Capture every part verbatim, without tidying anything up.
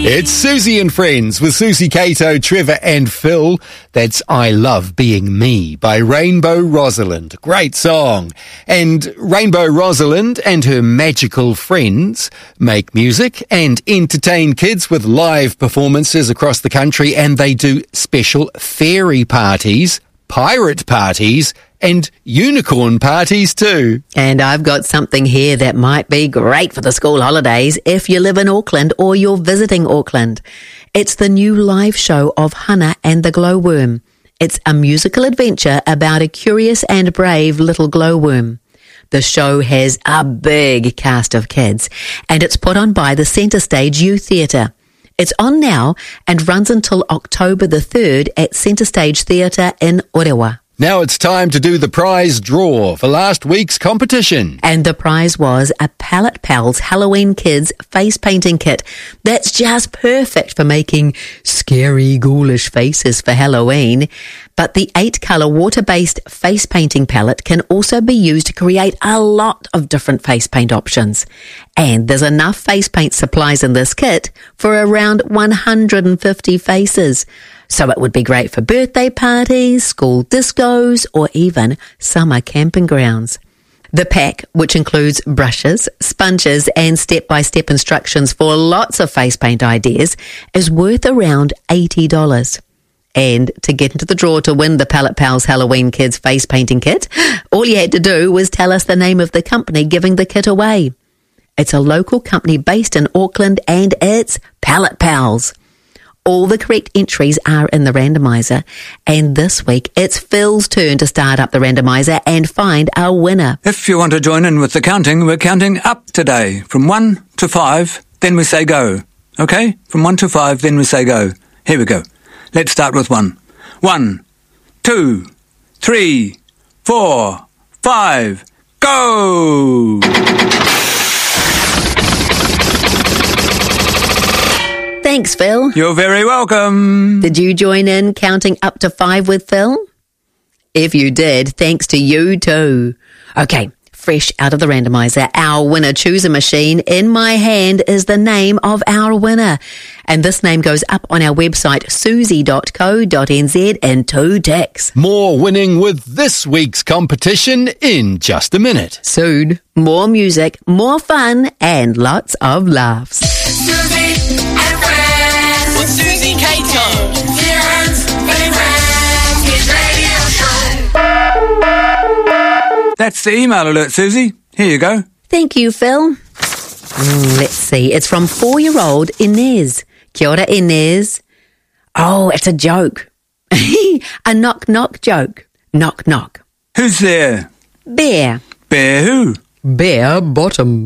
It's Susie and Friends with Susie Cato, Trevor and Phil. That's I Love Being Me by Rainbow Rosalind. Great song. And Rainbow Rosalind and her magical friends make music and entertain kids with live performances across the country, and they do special fairy parties, pirate parties, and unicorn parties too. And I've got something here that might be great for the school holidays if you live in Auckland or you're visiting Auckland. It's the new live show of Hannah and the Glowworm. It's a musical adventure about a curious and brave little glowworm. The show has a big cast of kids, and it's put on by the Centre Stage Youth Theatre. It's on now and runs until October the third at Centre Stage Theatre in Orewa. Now it's time to do the prize draw for last week's competition. And the prize was a Palette Pals Halloween Kids face painting kit. That's just perfect for making scary, ghoulish faces for Halloween. But the eight-colour water-based face painting palette can also be used to create a lot of different face paint options. And there's enough face paint supplies in this kit for around one hundred fifty faces. So it would be great for birthday parties, school discos, or even summer camping grounds. The pack, which includes brushes, sponges, and step-by-step instructions for lots of face paint ideas, is worth around eighty dollars. And to get into the draw to win the Palette Pals Halloween Kids face painting kit, all you had to do was tell us the name of the company giving the kit away. It's a local company based in Auckland, and it's Palette Pals. All the correct entries are in the randomizer, and this week it's Phil's turn to start up the randomizer and find our winner. If you want to join in with the counting, we're counting up today. From one to five, then we say go. Okay? From one to five, then we say go. Here we go. Let's start with one. One, two, three, four, five, go! Thanks, Phil. You're very welcome. Did you join in counting up to five with Phil? If you did, thanks to you too. Okay, fresh out of the randomizer, our winner chooser machine. In my hand is the name of our winner. And this name goes up on our website, susie dot co dot n z, in two ticks. More winning with this week's competition in just a minute. Soon, more music, more fun, and lots of laughs. Susie and Friends with Susie Cato. Dylan's favourite hit radio show. That's the email alert, Susie. Here you go. Thank you, Phil. Mm, let's see. It's from four-year-old Inez. Kia ora, Inez. Oh, it's a joke. A knock-knock joke. Knock-knock. Who's there? Bear. Bear who? Bare bottom.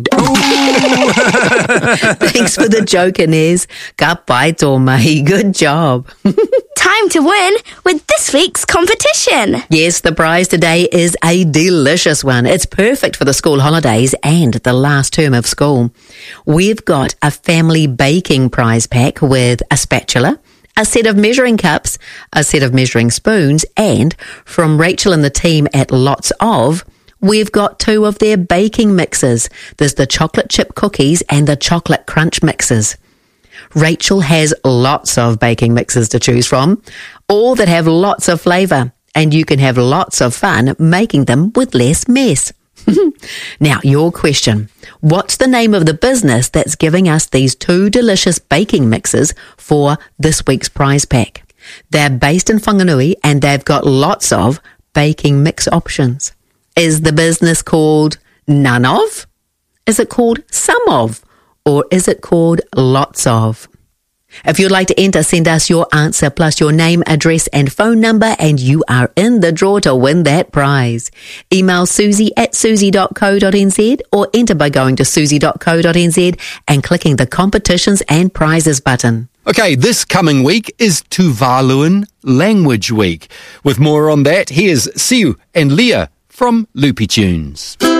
Thanks for the joke, Inez. Ka pai tō mahi. Good job. Time to win with this week's competition. Yes, the prize today is a delicious one. It's perfect for the school holidays and the last term of school. We've got a family baking prize pack with a spatula, a set of measuring cups, a set of measuring spoons, and from Rachel and the team at Lots Of, we've got two of their baking mixes. There's the chocolate chip cookies and the chocolate crunch mixes. Rachel has lots of baking mixes to choose from, all that have lots of flavour, and you can have lots of fun making them with less mess. Now, your question. What's the name of the business that's giving us these two delicious baking mixes for this week's prize pack? They're based in Whanganui, and they've got lots of baking mix options. Is the business called None Of? Is it called Some Of? Or is it called Lots Of? If you'd like to enter, send us your answer plus your name, address and phone number, and you are in the draw to win that prize. Email susie at susie dot co dot n z or enter by going to susie dot co dot n z and clicking the competitions and prizes button. Okay, this coming week is Tuvaluan Language Week. With more on that, here's Siu and Leah from Loopy Tunes.